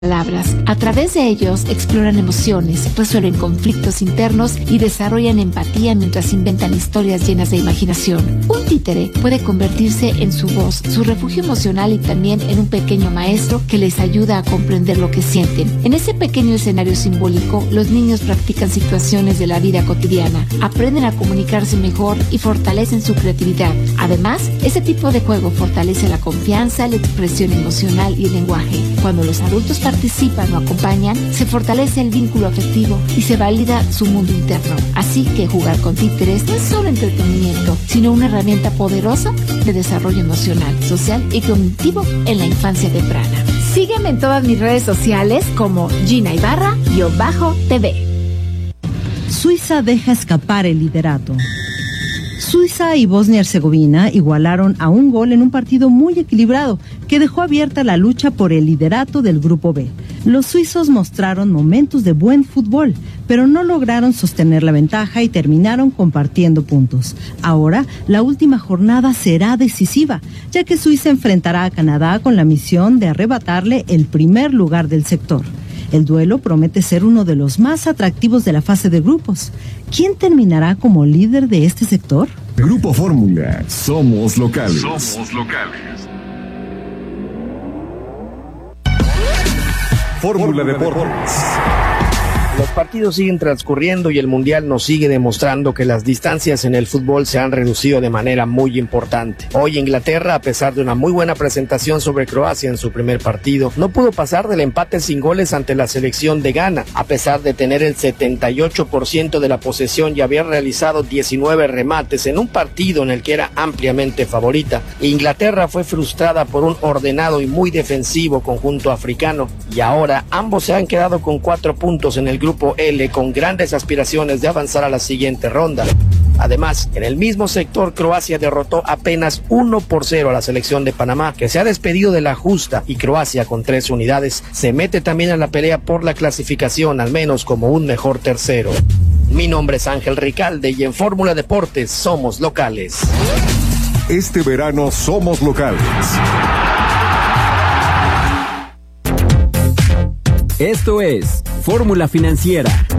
palabras. A través de ellos exploran emociones, resuelven conflictos internos y desarrollan empatía mientras inventan historias llenas de imaginación. Un títere puede convertirse en su voz, su refugio emocional y también en un pequeño maestro que les ayuda a comprender lo que sienten. En ese pequeño escenario simbólico, los niños practican situaciones de la vida cotidiana, aprenden a comunicarse mejor y fortalecen su creatividad. Además, ese tipo de juego fortalece la confianza, la expresión emocional y el lenguaje. Cuando los adultos participan o acompañan, se fortalece el vínculo afectivo y se valida su mundo interno. Así que jugar con títeres no es solo entretenimiento, sino una herramienta poderosa de desarrollo emocional, social y cognitivo en la infancia temprana. Sígueme en todas mis redes sociales como Gina Ibarra-TV. Suiza deja escapar el liderato. Suiza y Bosnia y Herzegovina igualaron a un gol en un partido muy equilibrado que dejó abierta la lucha por el liderato del Grupo B. Los suizos mostraron momentos de buen fútbol, pero no lograron sostener la ventaja y terminaron compartiendo puntos. Ahora, la última jornada será decisiva, ya que Suiza enfrentará a Canadá con la misión de arrebatarle el primer lugar del sector. El duelo promete ser uno de los más atractivos de la fase de grupos. ¿Quién terminará como líder de este sector? Grupo Fórmula, somos locales. Somos locales. Fórmula Deportes. Los partidos siguen transcurriendo y el Mundial nos sigue demostrando que las distancias en el fútbol se han reducido de manera muy importante. Hoy Inglaterra, a pesar de una muy buena presentación sobre Croacia en su primer partido, no pudo pasar del empate sin goles ante la selección de Ghana, a pesar de tener el 78% de la posesión y haber realizado 19 remates en un partido en el que era ampliamente favorita. Inglaterra fue frustrada por un ordenado y muy defensivo conjunto africano y ahora ambos se han quedado con 4 puntos en el Grupo L con grandes aspiraciones de avanzar a la siguiente ronda. Además, en el mismo sector, Croacia derrotó apenas 1-0 a la selección de Panamá, que se ha despedido de la justa, y Croacia, con 3 unidades, se mete también en la pelea por la clasificación, al menos como un mejor tercero. Mi nombre es Ángel Ricalde y en Fórmula Deportes somos locales. Este verano somos locales. Esto es Fórmula Financiera.